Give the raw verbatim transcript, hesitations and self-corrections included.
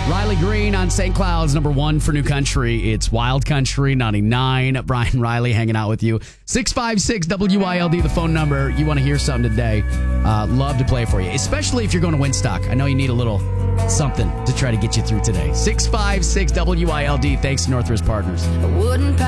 Riley Green on Saint Cloud's number one for New Country. It's Wild Country ninety-nine. Brian Riley hanging out with you. six five six W I L D, the phone number. You want to hear something today. Uh, love to play for you, especially if you're going to Winstock. I know you need a little something to try to get you through today. six five six W I L D. Thanks to Northwest Partners.